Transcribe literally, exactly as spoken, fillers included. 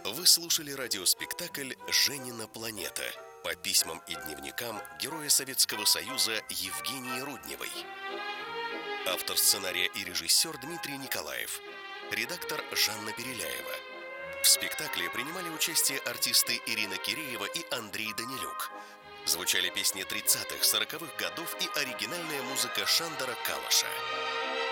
Вы слушали радиоспектакль «Женина планета» по письмам и дневникам героя Советского Союза Евгении Рудневой. Автор сценария и режиссер Дмитрий Николаев. Редактор Жанна Переляева. В спектакле принимали участие артисты Ирина Киреева и Андрей Данилюк. Звучали песни тридцатых, сороковых годов и оригинальная музыка Шандора Калаша.